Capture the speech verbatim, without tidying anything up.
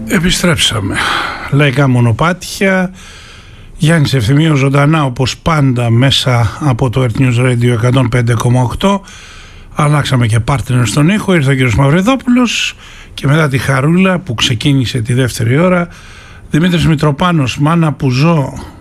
Επιστρέψαμε. Λαϊκά μονοπάτια. Γιάννης Ευθυμίου ζωντανά όπως πάντα μέσα από το Earth News Radio εκατόν πέντε κόμμα οκτώ. Αλλάξαμε και partner στον ήχο. Ήρθε ο κ. Μαυριδόπουλος και μετά τη χαρούλα που ξεκίνησε τη δεύτερη ώρα, Δημήτρης Μητροπάνος, Μάνα που ζω,